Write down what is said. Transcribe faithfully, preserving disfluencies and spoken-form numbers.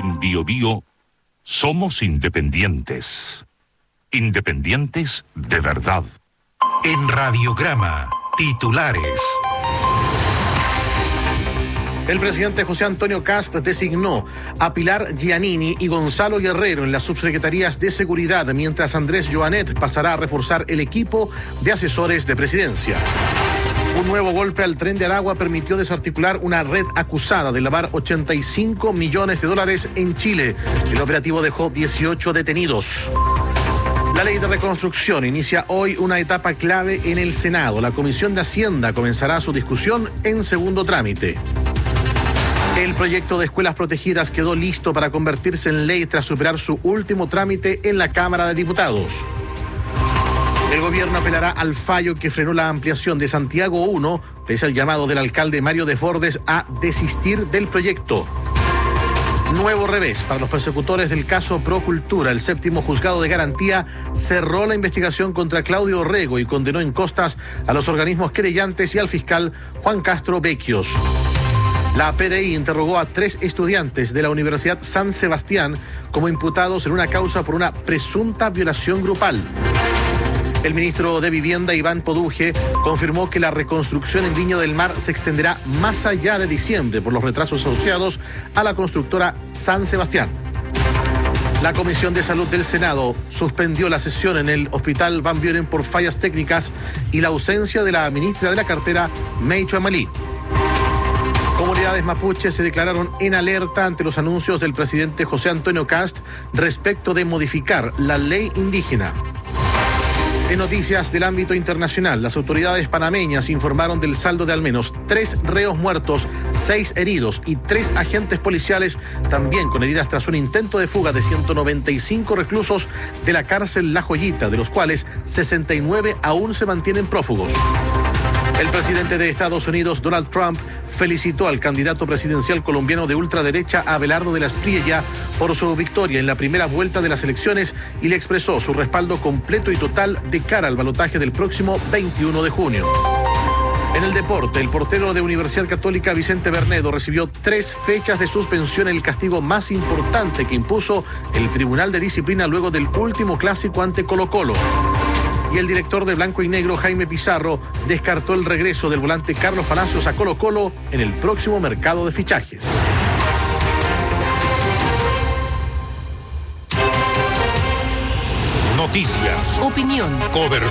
En Bio Bio somos independientes. Independientes de verdad. En Radiograma, titulares. El presidente José Antonio Kast designó a Pilar Giannini y Gonzalo Guerrero en las subsecretarías de Seguridad, mientras Andrés Joanet pasará a reforzar el equipo de asesores de presidencia. Un nuevo golpe al Tren de Aragua permitió desarticular una red acusada de lavar ochenta y cinco millones de dólares en Chile. El operativo dejó dieciocho detenidos. La ley de reconstrucción inicia hoy una etapa clave en el Senado. La Comisión de Hacienda comenzará su discusión en segundo trámite. El proyecto de escuelas protegidas quedó listo para convertirse en ley tras superar su último trámite en la Cámara de Diputados. El gobierno apelará al fallo que frenó la ampliación de Santiago uno, pese al llamado del alcalde Mario Desbordes a desistir del proyecto. Nuevo revés para los persecutores del caso Procultura. El séptimo juzgado de garantía cerró la investigación contra Claudio Orrego y condenó en costas a los organismos querellantes y al fiscal Juan Castro Becchios. La P D I interrogó a tres estudiantes de la Universidad San Sebastián como imputados en una causa por una presunta violación grupal. El ministro de Vivienda, Iván Poduje, confirmó que la reconstrucción en Viña del Mar se extenderá más allá de diciembre por los retrasos asociados a la constructora San Sebastián. La Comisión de Salud del Senado suspendió la sesión en el Hospital Van Buren por fallas técnicas y la ausencia de la ministra de la cartera, Meicho Amalí. Comunidades mapuches se declararon en alerta ante los anuncios del presidente José Antonio Kast respecto de modificar la ley indígena. En noticias del ámbito internacional, las autoridades panameñas informaron del saldo de al menos tres reos muertos, seis heridos y tres agentes policiales también con heridas tras un intento de fuga de ciento noventa y cinco reclusos de la cárcel La Joyita, de los cuales sesenta y nueve aún se mantienen prófugos. El presidente de Estados Unidos, Donald Trump, felicitó al candidato presidencial colombiano de ultraderecha, Abelardo de la Espriella, por su victoria en la primera vuelta de las elecciones y le expresó su respaldo completo y total de cara al balotaje del próximo veintiuno de junio. En el deporte, el portero de Universidad Católica, Vicente Bernedo, recibió tres fechas de suspensión, el castigo más importante que impuso el Tribunal de Disciplina luego del último clásico ante Colo-Colo. Y el director de Blanco y Negro, Jaime Pizarro, descartó el regreso del volante Carlos Palacios a Colo-Colo en el próximo mercado de fichajes. Noticias. Opinión. Cobertura.